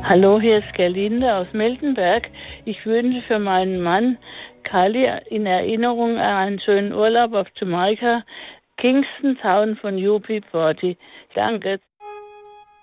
Hallo, hier ist Gerlinde aus Miltenberg. Ich wünsche für meinen Mann Kali in Erinnerung an einen schönen Urlaub auf Jamaika, Kingston Town von UB40. Danke.